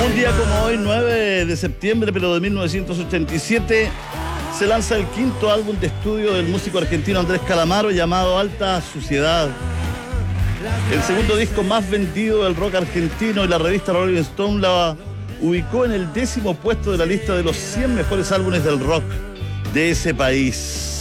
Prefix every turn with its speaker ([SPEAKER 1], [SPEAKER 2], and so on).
[SPEAKER 1] Un día como hoy, 9 de septiembre, pero de 1987, se lanza el quinto álbum de estudio del músico argentino Andrés Calamaro, llamado Alta Suciedad. El segundo disco más vendido del rock argentino, y la revista Rolling Stone la ubicó en el 10º puesto de la lista de los 100 mejores álbumes del rock de ese país.